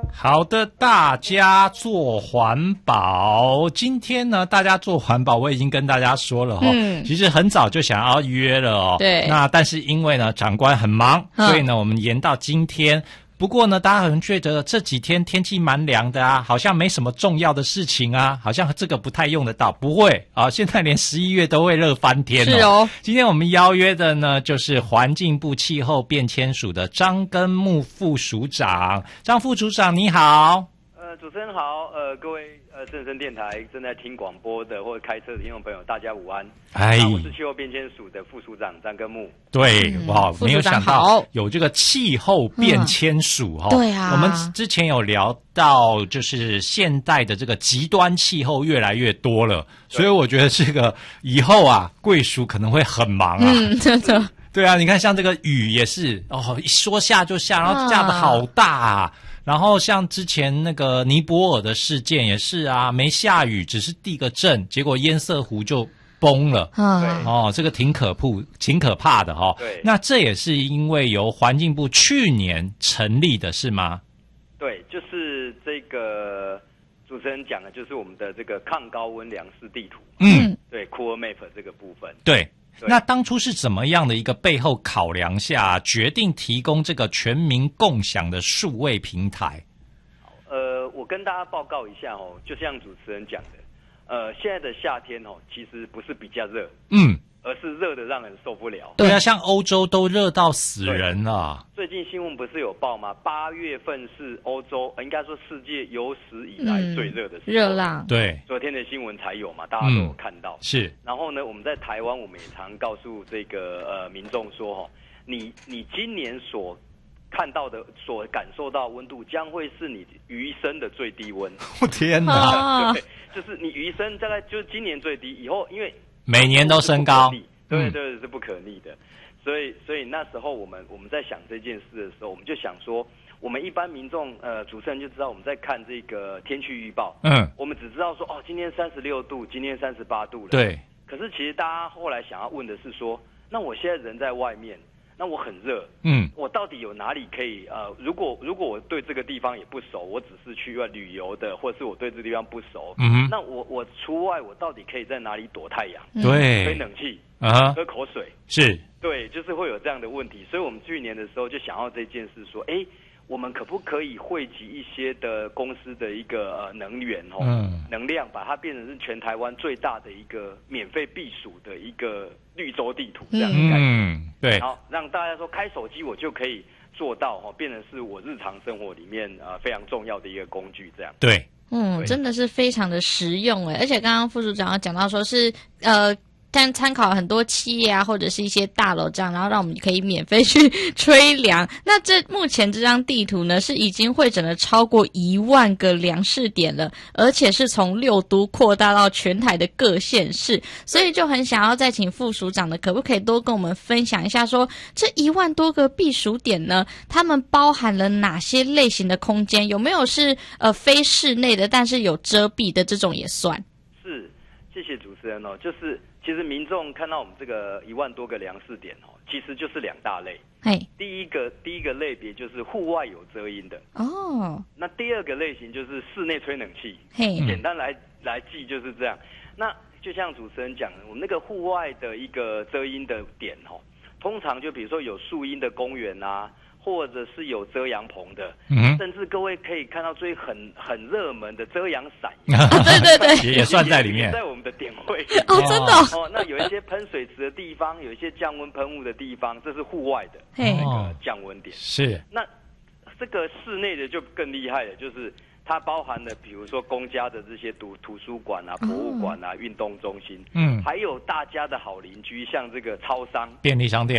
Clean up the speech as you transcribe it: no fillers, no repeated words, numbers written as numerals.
好的，大家做环保。今天呢，大家做环保，我已经跟大家说了其实很早就想要约了对。 那但是因为呢，长官很忙，所以呢，我们延到今天。不过呢，大家可能觉得这几天天气蛮凉的啊，好像没什么重要的事情啊，好像这个不太用得到。不会啊，现在连11月都会热翻天是哦。 今天我们邀约的呢，就是环境部气候变迁署的张根木副署长。张副署长你好。 主持人好，各位正声电台正在听广播的或者开车的听众朋友，大家午安。我是气候变迁署的副署长张根木。 对，哇，没有想到有这个气候变迁署对啊， 我们之前有聊到，就是现代的这个极端气候越来越多了，所以我觉得这个以后啊，贵署可能会很忙啊。 真的。 对啊，你看像这个雨也是一说下就下，然后下得好大啊。然后像之前那个尼泊尔的事件也是啊，没下雨，只是地个震，结果堰塞湖就崩了。这个挺可怕的对， 那这也是因为由环境部去年成立的是吗？ 对，就是这个主持人讲的，就是我们的这个抗高温粮食地图。对 ，Cool Map 这个部分。 对。那当初是怎么样的一个背后考量下，决定提供这个全民共享的数位平台？ 我跟大家报告一下就像主持人讲的，现在的夏天其实不是比较热，而是热的让人受不了。 对啊，像欧洲都热到死人了。 最近新闻不是有报吗？8月份是欧洲，应该说世界有史以来最热的时候， 热浪。 对， 昨天的新闻才有嘛，大家都有看到。 是。 然后呢，我们在台湾，我们也常告诉这个民众说，你今年所看到的、所感受到的温度，将会是你余生的最低温。 天哪！ 对，就是你余生大概就是今年最低，以后因为每年都升高， 对，是不可逆的。所以那时候我们在想这件事的时候，我们就想说，我们一般民众主持人就知道我们在看这个天气预报，我们只知道说今天36度，今天38度了。 对。 可是其实大家后来想要问的是说，那我现在人在外面，那我很热，我到底有哪里可以如果我对这个地方也不熟，我只是去旅游的，或是我对这个地方不熟，那我出外我到底可以在哪里躲太阳？ 对， 吹冷气喝口水， 是， 对，就是会有这样的问题。所以我们去年的时候就想要这件事说，我们可不可以汇集一些的公司的一个能源能量，把它变成是全台湾最大的一个免费避暑的一个绿洲地图这样的概念。 对， 然后让大家说开手机我就可以做到变成是我日常生活里面非常重要的一个工具这样。 对， 真的是非常的实用而且刚刚副署长讲到说是但参考很多企业啊，或者是一些大楼这样，然后让我们可以免费去吹凉。那目前这张地图呢，是已经汇整了超过1万个粮食点了，而且是从6都扩大到全台的各县市，所以就很想要再请副署长呢，可不可以多跟我们分享一下说，这1万多个避暑点呢，它们包含了哪些类型的空间？有没有是非室内的，但是有遮蔽的这种也算？ 是，谢谢主持人就是其实民众看到我们这个1万多个粮食点其实就是2大类。第一个类别就是户外有遮阴的那第二个类型就是室内吹冷气。简单来记就是这样。那就像主持人讲的，我们那个户外的一个遮阴的点通常就比如说有树荫的公园啊，或者是有遮阳棚的，甚至各位可以看到很热门的遮阳伞， 对， 也算在里面， 也在我们的点位真的那有一些喷水池的地方，有一些降温喷雾的地方，这是户外的那个降温点。 是。 那这个室内的就更厉害了，就是它包含了比如说公家的这些图书馆啊、博物馆啊、运动中心，还有大家的好邻居，像这个超商、 便利商店。